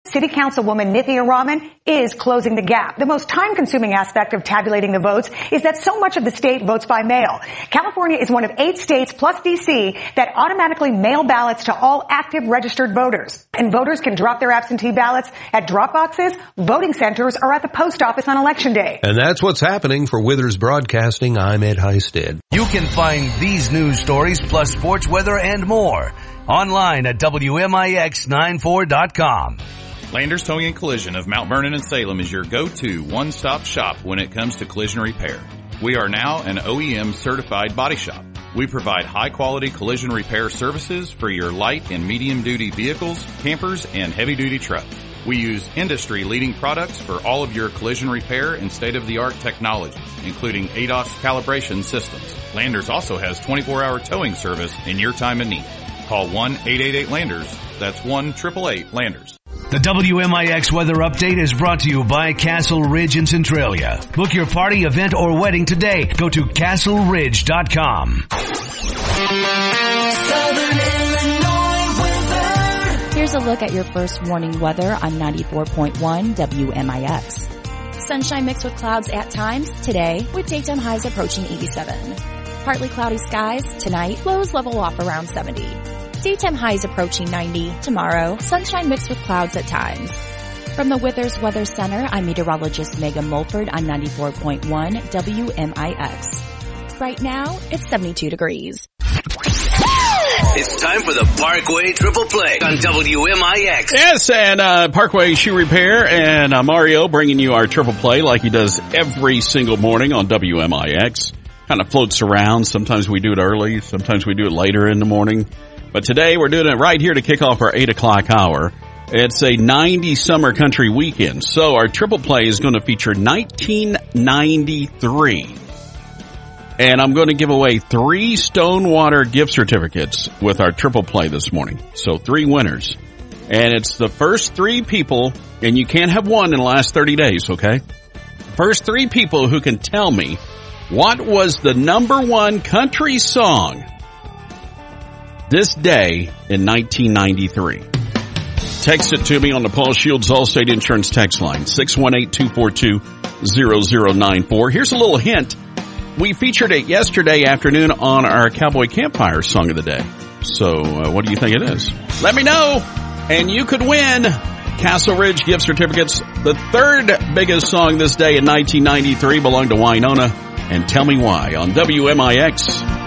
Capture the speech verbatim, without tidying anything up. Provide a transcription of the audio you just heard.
City Councilwoman Nithya Raman is closing the gap. The most time-consuming aspect of tabulating the votes is that so much of the state votes by mail. California is one of eight states, plus D C, that automatically mail ballots to all active registered voters. And voters can drop their absentee ballots at drop boxes, voting centers, or at the post office on Election Day. And that's what's happening for Withers Broadcasting. I'm Ed Heisted. You can find these news stories plus sports, weather, and more online at W M I X ninety-four dot com. Landers Towing and Collision of Mount Vernon and Salem is your go-to one-stop shop when it comes to collision repair. We are now an O E M certified body shop. We provide high-quality collision repair services for your light and medium-duty vehicles, campers, and heavy-duty trucks. We use industry-leading products for all of your collision repair and state-of-the-art technology, including A D O S calibration systems. Landers also has twenty-four hour towing service in your time of need. Call one eight eight eight Landers. That's one eight eight eight Landers. The W M I X weather update is brought to you by Castle Ridge in Centralia. Book your party, event, or wedding today. Go to castle ridge dot com. Here's a look at your first warning weather on ninety-four point one W M I X. Sunshine mixed with clouds at times today, with daytime highs approaching eighty-seven. Partly cloudy skies tonight, lows level off around seventy. Daytime highs approaching ninety tomorrow, sunshine mixed with clouds at times. From the Withers Weather Center, I'm meteorologist Megan Mulford on ninety-four point one W M I X. Right now, it's seventy-two degrees. It's time for the Parkway Triple Play on W M I X. Yes, and uh, Parkway Shoe Repair and uh, Mario bringing you our Triple Play like he does every single morning on W M I X. Kind of floats around. Sometimes we do it early. Sometimes we do it later in the morning. But today we're doing it right here to kick off our eight o'clock hour. It's a ninety summer country weekend. So our Triple Play is going to feature nineteen ninety-three. And I'm going to give away three Stonewater gift certificates with our Triple Play this morning. So three winners. And it's the first three people, and you can't have one in the last thirty days, okay? First three people who can tell me what was the number one country song this day in nineteen ninety-three. Text it to me on the Paul Shields Allstate Insurance text line, six one eight, two four two, zero zero nine four. Here's a little hint. We featured it yesterday afternoon on our Cowboy Campfire Song of the Day. So uh, what do you think it is? Let me know, and you could win Castle Ridge gift certificates. The third biggest song this day in nineteen ninety-three belonged to Winona, and tell me why on W M I X.